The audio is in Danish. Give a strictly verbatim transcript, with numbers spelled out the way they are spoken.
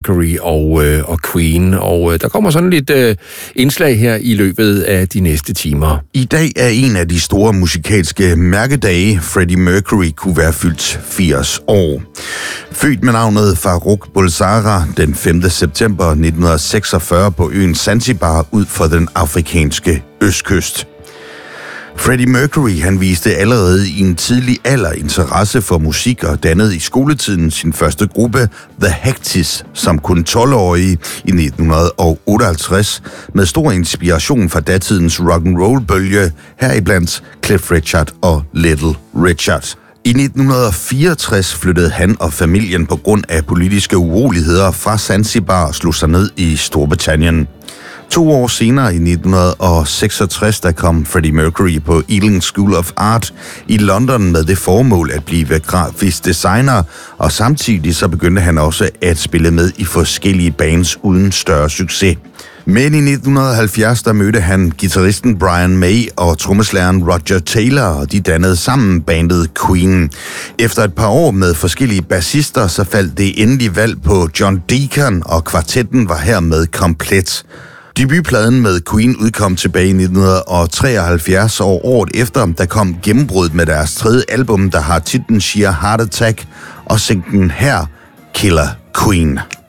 Mercury og, øh, og Queen, og øh, der kommer sådan lidt øh, indslag her i løbet af de næste timer. I dag er en af de store musikalske mærkedage. Freddie Mercury kunne være fyldt firs år. Født med navnet Farrokh Bulsara den femte september nitten seksogfyrre på øen Zanzibar ud for den afrikanske østkyst. Freddie Mercury han viste allerede i en tidlig alder interesse for musik og dannede i skoletiden sin første gruppe, The Hectis, som kun tolv-årig i nitten otteoghalvtreds, med stor inspiration fra datidens rock'n'roll-bølge, heriblandt Cliff Richard og Little Richard. I nitten fireogtres flyttede han og familien på grund af politiske uroligheder fra Zanzibar og slog sig ned i Storbritannien. To år senere, i nitten seksogtres, der kom Freddie Mercury på Ealing School of Art i London med det formål at blive grafisk designer, og samtidig så begyndte han også at spille med i forskellige bands uden større succes. Men i nitten halvfjerds, der mødte han guitaristen Brian May og trommeslageren Roger Taylor, og de dannede sammen bandet Queen. Efter et par år med forskellige bassister, så faldt det endelige valg på John Deacon, og kvartetten var hermed komplet. Debutpladen med Queen udkom tilbage i nitten treoghalvfjerds, og året efter, der kom gennembruddet med deres tredje album, der har titlen Sheer Heart Attack, og singlen her, Killer Queen.